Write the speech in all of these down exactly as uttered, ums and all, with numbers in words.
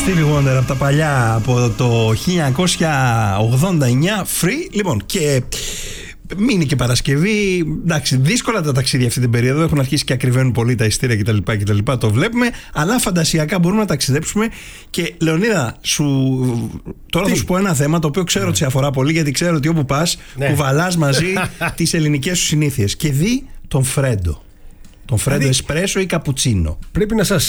Stevie Wonder από τα παλιά, από το χίλια εννιακόσια ογδόντα εννιά, Free. Λοιπόν, και μείνει και Παρασκευή. Εντάξει, δύσκολα τα ταξίδια αυτή την περίοδο. Έχουν αρχίσει και ακριβένουν πολύ τα ειστήρια κτλ. κτλ. Το βλέπουμε. Αλλά φαντασιακά μπορούμε να ταξιδέψουμε. Και Λεωνίδα, σου... τώρα Τι? θα σου πω ένα θέμα το οποίο ξέρω ναι. ότι σε αφορά πολύ, γιατί ξέρω ότι όπου πας ναι. κουβαλάς μαζί τις ελληνικές σου συνήθειες. Και δει τον Φρέντο. Τον Φρέντο δηλαδή, εσπρέσο ή καπουτσίνο. Πρέπει να σας,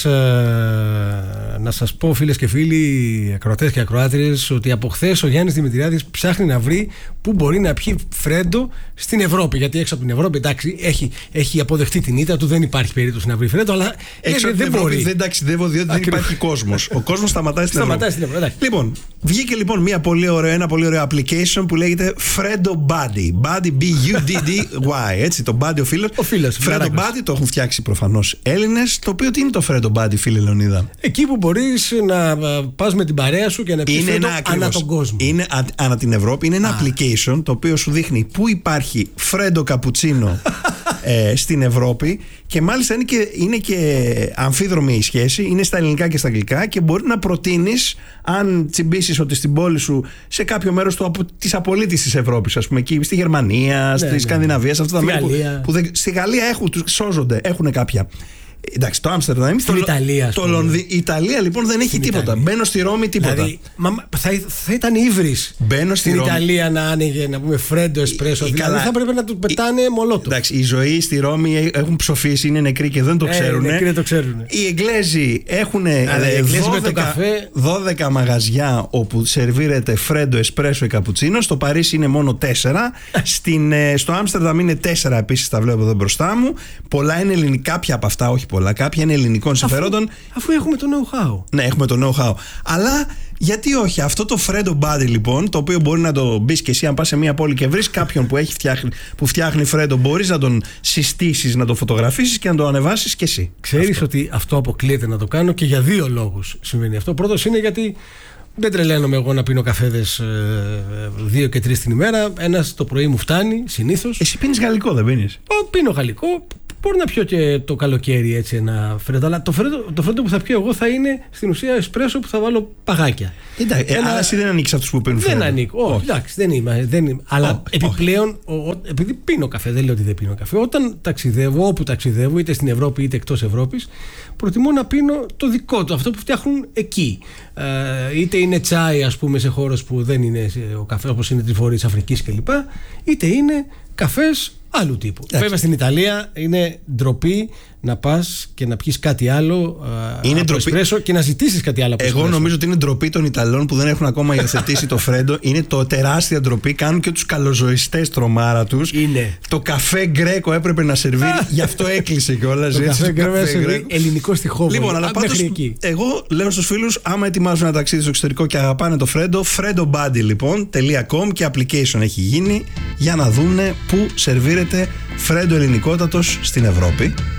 ε, να σας πω, φίλες και φίλοι, ακροατές και ακροάτριες, ότι από χθες ο Γιάννης Δημητριάδης ψάχνει να βρει πού μπορεί να πιει Φρέντο στην Ευρώπη. Γιατί έξω από την Ευρώπη, εντάξει, έχει, έχει αποδεχτεί την ήττα του, δεν υπάρχει περίπτωση να βρει Φρέντο, αλλά έξω από την Ευρώπη μπορεί. Δεν ταξιδεύω, διότι δεν υπάρχει κόσμος. Ο κόσμος σταματάει στην σταματάει Ευρώπη. Στην Ευρώπη. Λοιπόν, βγήκε λοιπόν μια πολύ ωραίο, ένα πολύ ωραίο application που λέγεται Fredo Buddy. Buddy, B U D D Y. Έτσι, το Buddy ο φίλος. Ο φίλος. Fredo Buddy το έχουν φτιάξει προφανώς Έλληνες. Το οποίο τι είναι το Fredo Buddy, φίλε Λεωνίδα? Εκεί που μπορείς να πας με την παρέα σου και να πεις Φρέντο ανά τον κόσμο. Είναι α, ανά την Ευρώπη. Είναι ένα Α. application το οποίο σου δείχνει πού υπάρχει Φρέντο καπουτσίνο ε, στην Ευρώπη. Και μάλιστα είναι και, είναι και αμφίδρομη η σχέση. Είναι στα ελληνικά και στα αγγλικά. Και μπορεί να προτείνεις, αν τσιμπήσεις ότι στην πόλη σου, σε κάποιο μέρος του, της απολύτης της Ευρώπης, ας πούμε, εκεί στη Γερμανία, ναι, στη ναι, Σκανδιναβία, σε αυτά τα μέρη που, που δεν, στη Γαλλία έχουν, τους σώζονται, έχουν κάποια. Εντάξει, το Άμστερνταμ, στην Ιταλία. Το Λονδι... Η Ιταλία λοιπόν δεν έχει στην τίποτα. Ιταλία. Μπαίνω στη Ρώμη, τίποτα. Δηλαδή, μα, θα, θα ήταν ύβρις στην στη Ιταλία να άνοιγε, να πούμε Φρέντο εσπρέσο. Δηλαδή καλά, θα πρέπει να του πετάνε η... μολότο. Εντάξει, οι ζωοί στη Ρώμη έχουν ψοφήσει, είναι νεκροί και δεν το ξέρουν. Ε, νεκροί το ξέρουν. Οι Εγγλέζοι έχουν δώδεκα, δώδεκα μαγαζιά όπου σερβίρεται Φρέντο εσπρέσο ή καπουτσίνο. Στο Παρίσι είναι μόνο τέσσερα. Στην, στο Άμστερνταμ είναι τέσσερα επίσης, τα βλέπω εδώ μπροστά μου. Πολλά είναι ελληνικά, κάποια από αυτά, όχι πολλά, κάποια είναι ελληνικών συμφερόντων. Αφού, αφού έχουμε το know-how. Ναι, έχουμε το know-how. Αλλά γιατί όχι, αυτό το Fredo Buddy λοιπόν, το οποίο μπορεί να το μπει και εσύ, αν πας σε μια πόλη και βρεις κάποιον που, έχει φτιάχνει, που φτιάχνει Fredo, μπορείς να τον συστήσεις, να τον φωτογραφίσεις και να το ανεβάσεις και εσύ. Ξέρεις αυτό. ότι αυτό αποκλείεται να το κάνω και για δύο λόγους συμβαίνει αυτό. Πρώτος είναι γιατί δεν τρελαίνομαι εγώ να πίνω καφέδες ε, δύο και τρεις την ημέρα. Ένας το πρωί μου φτάνει συνήθως. Εσύ πίνεις γαλλικό, δεν πίνεις? Πίνω γαλλικό. Μπορεί να πιω και το καλοκαίρι έτσι ένα Φρέντο, αλλά το Φρέντο, το Φρέντο που θα πιω εγώ θα είναι στην ουσία εσπρέσο που θα βάλω παγάκια. Εντάξει, ένα... άρα εσύ δεν ανήκεις αυτούς που πίνουν Φρέντο. Δεν ανήκω, όχι, εντάξει, δεν είμαι. Δεν είμαι. Αλλά oh, επιπλέον, ο, ο, επειδή πίνω καφέ, δεν λέω ότι δεν πίνω καφέ, όταν ταξιδεύω, όπου ταξιδεύω, είτε στην Ευρώπη είτε εκτός Ευρώπης, προτιμώ να πίνω το δικό του, αυτό που φτιάχνουν εκεί. Ε, είτε είναι τσάι, ας πούμε, σε χώρες που δεν είναι ο καφέ, όπως είναι Τρυφορής Αφρικής κλπ. Είτε είναι καφές άλλου τύπου. Άξι. Βέβαια στην Ιταλία είναι ντροπή να πας και να πιεις κάτι άλλο είναι από εσπρέσο και να ζητήσεις κάτι άλλο από Εγώ εσπρέσο. Νομίζω ότι είναι ντροπή των Ιταλών που δεν έχουν ακόμα υιοθετήσει το Φρέντο. Είναι το τεράστια ντροπή. Κάνουν και τους καλοζωιστές τρομάρα τους. Είναι. Το καφέ γκρέκο έπρεπε να σερβίρει, γι' αυτό έκλεισε κιόλας. Το καφέ γκρέκο ελληνικό στιχόβολο. Λοιπόν, αλλά πάντως εγώ λέω στους φίλους, άμα ετοιμάζουν ένα ταξίδι στο εξωτερικό και αγαπάνε το Φρέντο, Fredo Buddy λοιπόν .com και application έχει γίνει για να δούνε πού σερβίρεται Φρέντο ελληνικότατος στην Ευρώπη.